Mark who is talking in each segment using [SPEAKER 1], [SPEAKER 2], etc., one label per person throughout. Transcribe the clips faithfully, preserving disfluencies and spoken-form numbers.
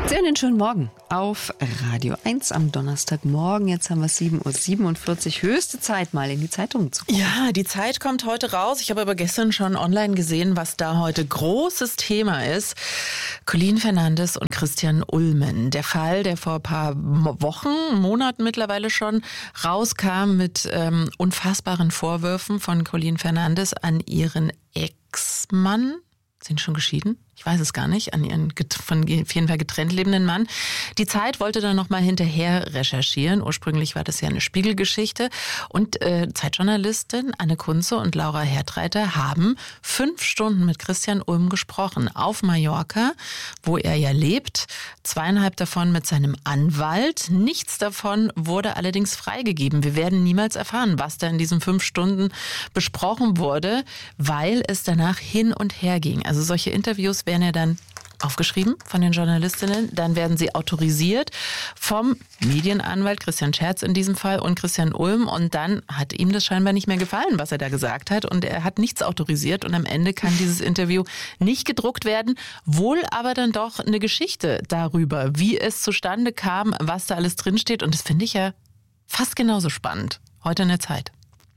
[SPEAKER 1] Sehr einen schönen Morgen auf Radio eins am Donnerstagmorgen. Jetzt haben wir sieben Uhr siebenundvierzig. Höchste Zeit, mal in die Zeitungen zu gucken.
[SPEAKER 2] Ja, die Zeit kommt heute raus. Ich habe aber gestern schon online gesehen, was da heute großes Thema ist. Colleen Fernandes und Christian Ulmen. Der Fall, der vor ein paar Wochen, Monaten mittlerweile schon rauskam mit ähm, unfassbaren Vorwürfen von Colleen Fernandes an ihren Ex-Mann. Sind schon geschieden? Ich weiß es gar nicht, an ihren von auf jeden Fall getrennt lebenden Mann. Die Zeit wollte dann nochmal hinterher recherchieren. Ursprünglich war das ja eine Spiegelgeschichte. Und äh, Zeitjournalistin Anne Kunze und Laura Hertreiter haben fünf Stunden mit Christian Ulm gesprochen auf Mallorca, wo er ja lebt. Zweieinhalb davon mit seinem Anwalt. Nichts davon wurde allerdings freigegeben. Wir werden niemals erfahren, was da in diesen fünf Stunden besprochen wurde, weil es danach hin und her ging. Also solche Interviews werden ja dann aufgeschrieben von den Journalistinnen, dann werden sie autorisiert vom Medienanwalt Christian Scherz in diesem Fall und Christian Ulm, und dann hat ihm das scheinbar nicht mehr gefallen, was er da gesagt hat, und er hat nichts autorisiert und am Ende kann dieses Interview nicht gedruckt werden, wohl aber dann doch eine Geschichte darüber, wie es zustande kam, was da alles drinsteht, und das finde ich ja fast genauso spannend, heute in der Zeit.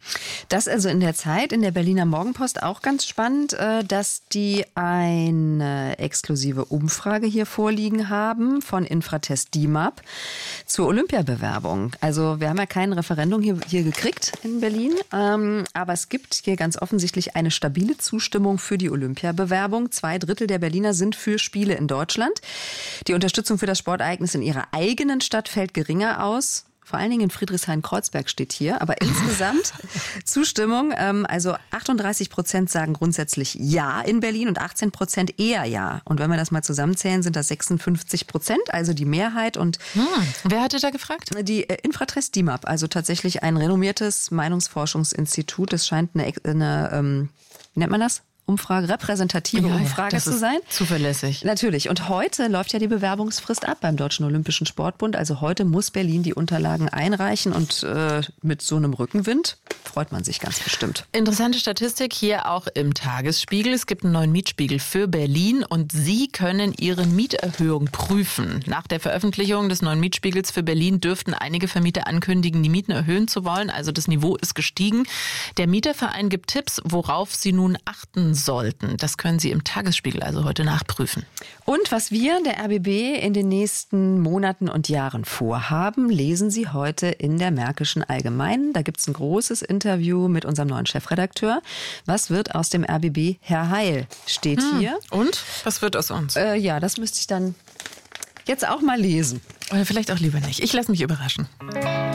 [SPEAKER 1] Das also in der Zeit, in der Berliner Morgenpost auch ganz spannend, dass die eine exklusive Umfrage hier vorliegen haben von Infratest D I M A P zur Olympiabewerbung. Also wir haben ja kein Referendum hier, hier gekriegt in Berlin, aber es gibt hier ganz offensichtlich eine stabile Zustimmung für die Olympiabewerbung. Zwei Drittel der Berliner sind für Spiele in Deutschland. Die Unterstützung für das Sportereignis in ihrer eigenen Stadt fällt geringer aus. Vor allen Dingen in Friedrichshain-Kreuzberg steht hier, aber insgesamt Zustimmung. Ähm, also achtunddreißig Prozent sagen grundsätzlich Ja in Berlin und achtzehn Prozent eher Ja. Und wenn wir das mal zusammenzählen, sind das sechsundfünfzig Prozent, also die Mehrheit. Und
[SPEAKER 2] hm, wer hatte da gefragt?
[SPEAKER 1] Die äh, Infratest D I M A P, also tatsächlich ein renommiertes Meinungsforschungsinstitut. Es scheint eine, eine ähm, wie nennt man das? Umfrage, repräsentative
[SPEAKER 2] ja,
[SPEAKER 1] Umfrage
[SPEAKER 2] ja,
[SPEAKER 1] zu sein.
[SPEAKER 2] Zuverlässig.
[SPEAKER 1] Natürlich. Und heute läuft ja die Bewerbungsfrist ab beim Deutschen Olympischen Sportbund. Also heute muss Berlin die Unterlagen einreichen, und äh, mit so einem Rückenwind freut man sich ganz bestimmt.
[SPEAKER 2] Interessante Statistik hier auch im Tagesspiegel. Es gibt einen neuen Mietspiegel für Berlin und Sie können Ihre Mieterhöhung prüfen. Nach der Veröffentlichung des neuen Mietspiegels für Berlin dürften einige Vermieter ankündigen, die Mieten erhöhen zu wollen. Also das Niveau ist gestiegen. Der Mieterverein gibt Tipps, worauf Sie nun achten sollten. Das können Sie im Tagesspiegel also heute nachprüfen.
[SPEAKER 1] Und was wir, der R B B, in den nächsten Monaten und Jahren vorhaben, lesen Sie heute in der Märkischen Allgemeinen. Da gibt es ein großes Interview mit unserem neuen Chefredakteur. Was wird aus dem R B B, Herr Heil, steht hm. hier.
[SPEAKER 2] Und? Was wird aus uns?
[SPEAKER 1] Äh, ja, das müsste ich dann jetzt auch mal lesen.
[SPEAKER 2] Oder vielleicht auch lieber nicht. Ich lasse mich überraschen.